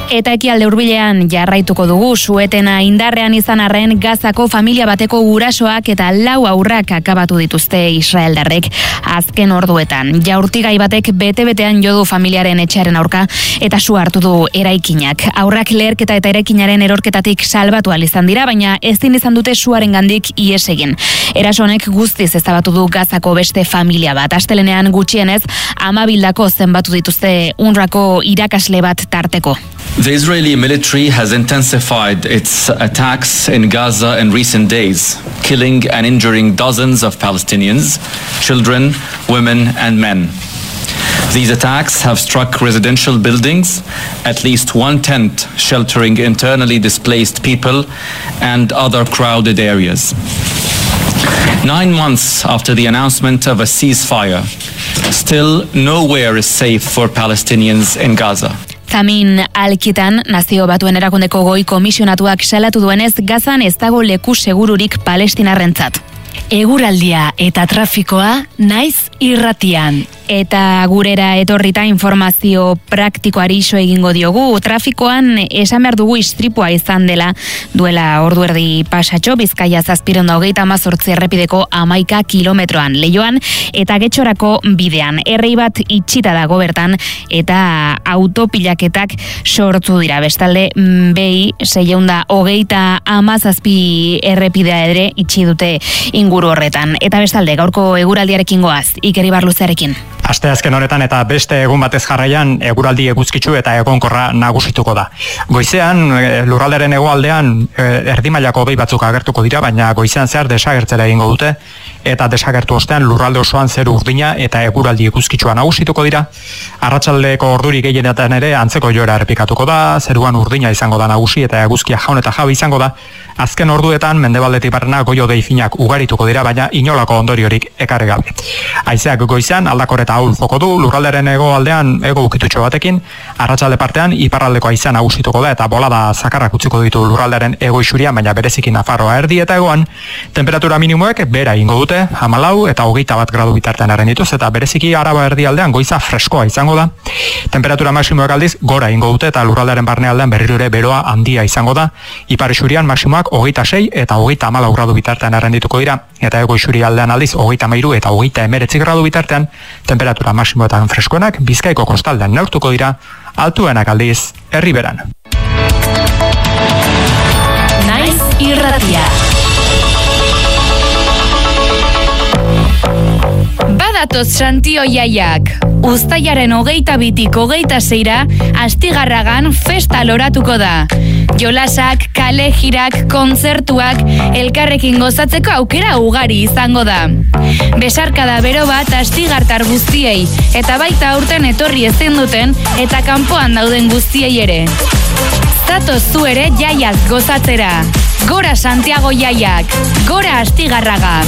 Eta ekialde hurbilean jarraituko dugu, suetena indarrean izan arren Gazako familia bateko gurasoak eta 4 haurrak akabatu dituzte israeldarrek azken orduetan. Jaurtigai batek bete-betean jodu familiaren etxearen aurka eta su hartu du eraikinak. Haurrak leherketa eta eraikinaren erorketatik salbatu ahal izan dira, baina ezin izan dute suarengandik ihes egin. Eraso honek guztiz ezabatu du Gazako beste familia bat. Astelenean gutxienez 12 zenbatu dituzte UNRWAko irakasle bat tarteko. The Israeli military has intensified its attacks in Gaza in recent days, killing and injuring dozens of Palestinians, children, women and men. These attacks have struck residential buildings, at least one tent sheltering internally displaced people and other crowded areas. 9 months after the announcement of a ceasefire, still nowhere is safe for Palestinians in Gaza. Zamin Alkitan, Nazio Batuen Erakundeko goi komisionatuak salatu duenez, Gazan ez dago leku segururik palestinarrentzat. Eguraldia eta trafikoa naiz irratian. Eta gurera etorrita informazio praktikoari iso egingo diogu. Trafikoan esan behar dugu istripua izan dela duela ordu erdi pasatxo, Bizkaia 728 errepideko 11 kilometroan Leioan eta Getxorako bidean. Errei bat itxita dago bertan eta autopilaketak sortu dira. Bestalde, behi 627 errepidea ere itxi dute inguru horretan. Eta bestalde, gaurko eguraldiarekin goaz, Iker Ibarluzearekin. Asteazken honetan eta beste egun batez jarraian eguraldi eguzkitsu eta egonkorra nagusituko da. Goizean, lurraldearen hegoaldean erdi mailako hodei batzuk agertuko dira, baina goizean zehar desagertzera egingo dute, eta desagertu ostean lurralde osoan zeru urdina eta eguraldi eguzkitsua nagusituko dira. Arratsaldeko orduri gehienetan ere antzeko joera errepikatuko da, zeruan urdina izango da nagusi eta eguzkia jaun eta jabe izango da. Azken orduetan mendebaldetik barrena goi-hodei finak ugarituko dira, baina inolako ondoriorik ekarri gabe. Haizeak goizean aldakor eta ahul joko du, lurraldearen hegoaldean hego ukitutxo batekin, arratsalde partean iparraldeko haizea nagusituko da eta bolada zakarrak utziko ditu lurraldearen hego isurian, baina bereziki Nafarroa erdi eta hegoan, temperatura minimoek behera egingo dute, 14 eta 21 gradu bitartean errendituz, eta bereziki Araba erdialdean goiza freskoa izango da. Temperatura maksimoek aldiz gora egingo dute eta lurraldearen barnealdean berriro ere beroa handia izango da. Ipar isurian maksimoak 26 eta 34 gradu bitartean errendituko dira, eta hego isurialdean aldiz 33 eta 39 gradu bitartean, temperatura maksimoetan freskoenak Bizkaiko kostaldean neurtuko dira, altuenak aldiz Erriberan. Naiz irratia. Badatoz Santio jaiak. Uztailaren 22tik 26ra Astigarragan festa loratuko da. Jolasak, kale jirak, kontzertuak, elkarrekin gozatzeko aukera ugari izango da. Besarkada bero bat astigartar guztiei, eta baita aurten etorri ezin duten eta kanpoan dauden guztiei ere. Zatoz zu ere jaiaz gozatzera. Gora Santiago jaiak, gora Astigarraga.